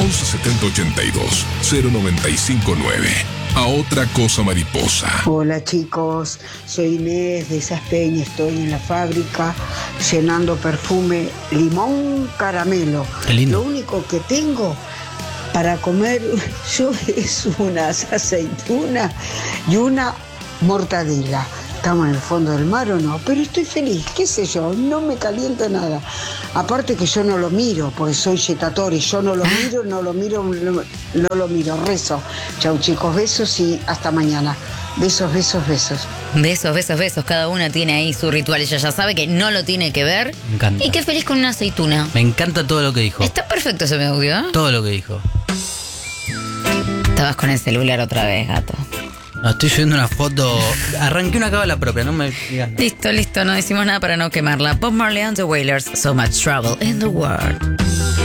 11 70 82 0959. A otra cosa mariposa. Hola chicos, soy Inés de Esas Peñas, estoy en la fábrica llenando perfume limón caramelo. Qué lindo. Lo único que tengo para comer yo es unas aceitunas y una mortadela. ¿Estamos en el fondo del mar o no? Pero estoy feliz, qué sé yo, no me calienta nada. Aparte que yo no lo miro, porque soy yetatori, yo no lo miro, rezo. Chau chicos, besos y hasta mañana. Besos, besos, besos. Besos, besos, besos. Cada una tiene ahí su ritual. Ella ya sabe que no lo tiene que ver. Me encanta. Y qué feliz con una aceituna. Me encanta todo lo que dijo. Está perfecto ese audio, ¿eh? Todo lo que dijo. Estabas con el celular otra vez, gato. No, estoy subiendo una foto. Arranqué una cábala propia, no me digas nada. Listo, no decimos nada para no quemarla. Bob Marley and the Wailers, So Much Trouble in the World.